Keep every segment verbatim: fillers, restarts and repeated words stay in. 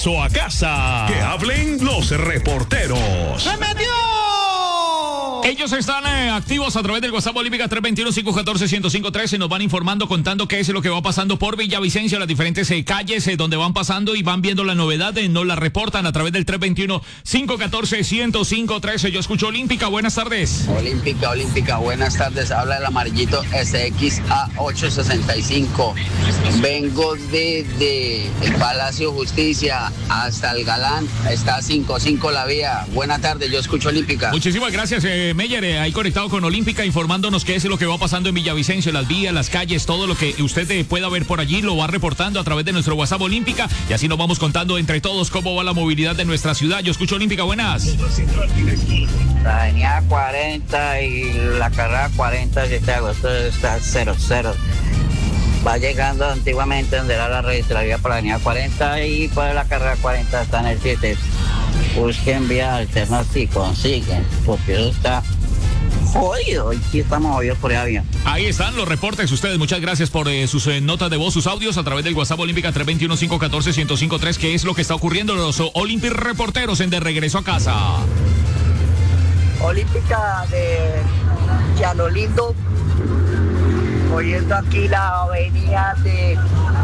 A casa. Que hablen los reporteros. ¡Se metió! Ellos están eh, activos a través del WhatsApp Olímpica tres dos uno, cinco uno cuatro, uno cero cinco tres. Se nos van informando, contando qué es lo que va pasando por Villavicencio, las diferentes eh, calles eh, donde van pasando y van viendo la novedad. Eh, nos la reportan a través del tres dos uno, cinco uno cuatro, uno cero cinco tres. Yo escucho Olímpica. Buenas tardes. Olímpica, Olímpica. Buenas tardes. Habla el amarillito S X A ocho sesenta y cinco. Vengo desde el Palacio Justicia hasta el Galán. Está cinco cinco la vía. Buenas tardes. Yo escucho Olímpica. Muchísimas gracias, eh, Meyer, eh, ahí conectado con Olímpica, informándonos qué es lo que va pasando en Villavicencio, las vías, las calles, todo lo que usted eh, pueda ver por allí, lo va reportando a través de nuestro WhatsApp Olímpica, y así nos vamos contando entre todos cómo va la movilidad de nuestra ciudad. Yo escucho Olímpica, buenas. La avenida cuarenta y la carrera cuarenta, siete de agosto, está cero cero. Va llegando antiguamente donde era la registraría por la avenida cuarenta y por la carrera cuarenta está en el siete. Busquen vías alternas si consiguen, porque eso está jodido. Y aquí estamos jodidos por allá bien. Ahí están los reportes ustedes. Muchas gracias por eh, sus eh, notas de voz, sus audios a través del WhatsApp Olímpica tres dos uno, cinco uno cuatro, uno cero cinco tres. ¿Qué es lo que está ocurriendo? Los Olímpicos reporteros en De Regreso a Casa. Olímpica de Llano Lindo, oyendo aquí la avenida de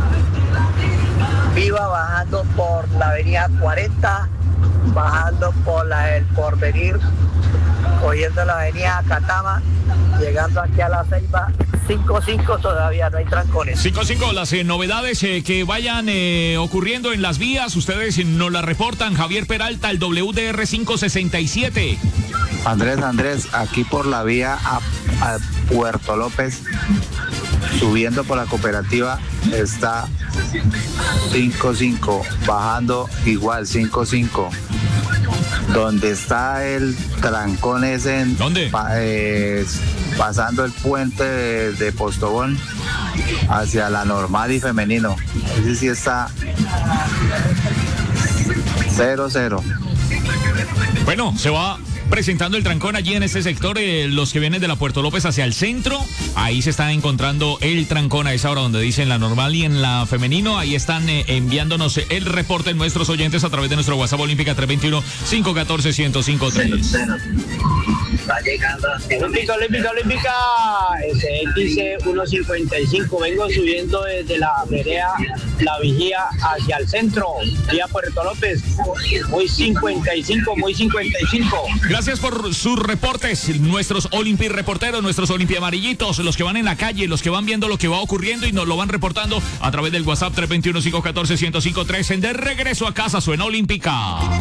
Viva, bajando por la avenida cuarenta, bajando por la del Porvenir, cogiendo la avenida Catama, llegando aquí a la Ceiba, cinco cinco, todavía no hay trancones. cinco cinco, las eh, novedades eh, que vayan eh, ocurriendo en las vías, ustedes nos las reportan. Javier Peralta, el W D R cinco sesenta y siete. Andrés, Andrés, aquí por la vía a, a Puerto López, subiendo por la cooperativa, está cinco cinco, bajando igual cinco cinco. Donde está el trancón ese en, ¿Dónde? Pa, eh, pasando el puente de, de Postobón hacia la Normal y Femenino. Ese sí está cero cero. Bueno, se va presentando el trancón allí en este sector, eh, los que vienen de la Puerto López hacia el centro, ahí se está encontrando el trancón a esa hora donde dicen la Normal y en la Femenino. Ahí están eh, enviándonos el reporte nuestros oyentes a través de nuestro WhatsApp Olímpica tres dos uno, cinco uno cuatro, uno cero cinco tres. Va llegando. Olímpica, Olímpica, Olímpica. S X uno cincuenta y cinco. Vengo subiendo desde la vereda La Vigía hacia el centro, vía Puerto López. Muy cincuenta y cinco, muy cincuenta y cinco. Gracias por sus reportes, nuestros Olimpi reporteros, nuestros Olimpi amarillitos, los que van en la calle, los que van viendo lo que va ocurriendo y nos lo van reportando a través del WhatsApp tres dos uno, cinco uno cuatro, uno cero cinco tres. En De Regreso a Casa suena Olímpica.